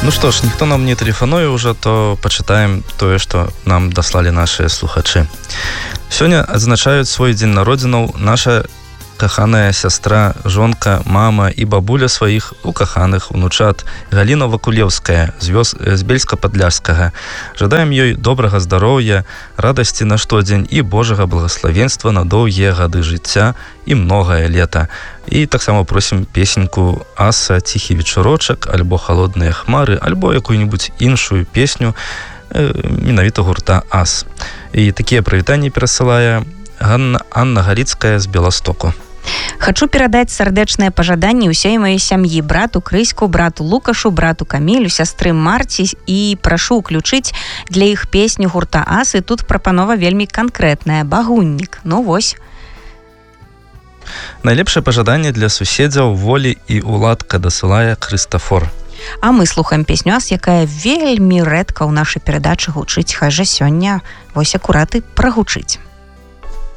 Ну што ж, ніхто нам не тэлефануе ўжо, то пачытаем тое, што нам даслалі нашыя слухачы. Сёння адзначаюць свой дзень народзінаў наша каханая сястра, жонка, мама і бабуля сваіх укаханых унучат Галіна Вакулеўская з Бельска-Падляшскага. Жадаем ёй добрага здароўя, радасці на штодзень і Божага благаславенства на доўгія гады жыцця і многае лета. І таксама просім песеньку Аса «Ціхі вечарочак» альбо «Халодныя хмары», альбо якую-нибудь іншую песню менавіта гурта Ас. І такія прывітанні перасылае Анна Галіцкая з Беластоку. Хочу перадаць сардэчныя пажаданні ўсёй маёй сям'і, брату Крыську, брату Лукашу, брату Камілю, сястры Марці, і прашу ўключыць для іх песню гурта Ас, і тут прапанова вельмі канкрэтная. Багуннік. Ну вось. Найлепшае пажаданне для суседзяў Волі і Уладка дасылае Крыстафор. А мы слухаем песню Ас, якая вельмі рэдка ў нашай перадачы гучыць, хай жа сёння вось акурат і прагучыць.